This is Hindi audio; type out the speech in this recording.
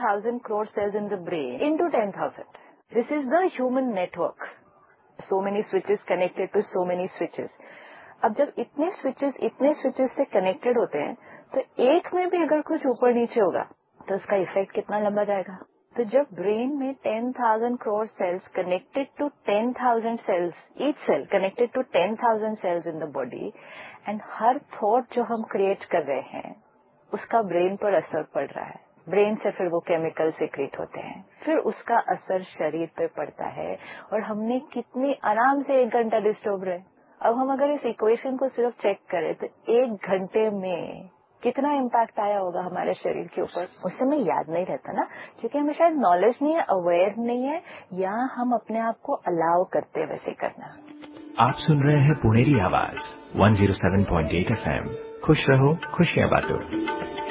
10,000 crore cells in the brain into 10,000. This is the human network. So many switches connected to so many switches. अब जब इतने switches से connected होते हैं, तो एक में भी अगर कुछ ऊपर नीचे होगा, तो उसका इफेक्ट कितना लंबा जाएगा? तो जब ब्रेन में 10,000 crore cells connected to 10,000 cells, each cell connected to 10,000 cells in the body, and her thought जो हम क्रिएट कर रहे हैं, उसका ब्रेन पर असर पड़ रहा है. ब्रेन से फिर वो केमिकल सीक्रेट होते हैं, फिर उसका असर शरीर पे पड़ता है, और हमने कितनी आराम से 1 घंटा डिस्टर्ब रहे. अब हम अगर इस इक्वेशन को सिर्फ चेक करें तो 1 घंटे में कितना इम्पैक्ट आया होगा हमारे शरीर के ऊपर. उस समय याद नहीं रहता ना, क्योंकि हमें शायद नॉलेज नहीं है, अवेयर नहीं है, या हम अपने आप को अलाउ करते वैसे करना. आप सुन रहे हैं पुनेरी आवाज 107.8 FM. खुश रहो, खुशियां बांटो.